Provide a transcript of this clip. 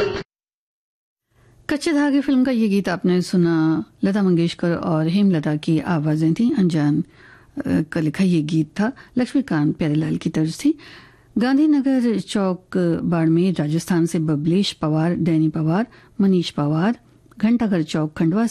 कच्चे धागे फिल्म का ये गीत आपने सुना। लता मंगेशकर और हेमलता की आवाज़ें थी। अनजान का लिखा ये गीत था। लक्ष्मीकांत प्यारेलाल की तर्ज थी। गांधीनगर चौक बाड़मेर राजस्थान से बबलेश पवार, डैनी पवार, मनीष पवार, घंटाघर चौक खंडवा